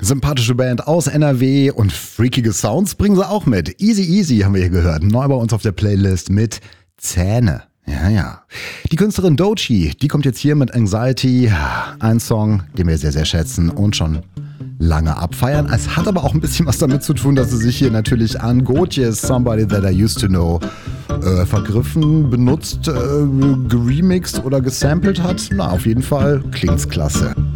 Sympathische Band aus NRW und freakige Sounds bringen sie auch mit. Easy Easy haben wir hier gehört. Neu bei uns auf der Playlist mit Zähne. Ja. Die Künstlerin Doechii, die kommt jetzt hier mit Anxiety. Ein Song, den wir sehr, sehr schätzen und schon lange abfeiern. Es hat aber auch ein bisschen was damit zu tun, dass sie sich hier natürlich an Gotye's Somebody That I Used To Know vergriffen, benutzt, geremixed oder gesampelt hat. Na, auf jeden Fall klingt's klasse.